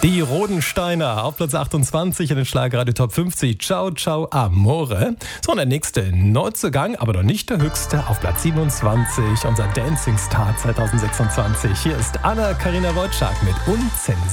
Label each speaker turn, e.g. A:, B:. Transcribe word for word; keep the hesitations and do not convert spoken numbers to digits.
A: Die Rodensteiner auf Platz achtundzwanzig in den Schlagerradio Top fünfzig. Ciao, ciao, amore. So, und der nächste Neuzugang, aber noch nicht der höchste, auf Platz siebenundzwanzig. Unser Dancing Star zwanzig sechsundzwanzig. Hier ist Anna-Karina Wojcik mit Unzensiert.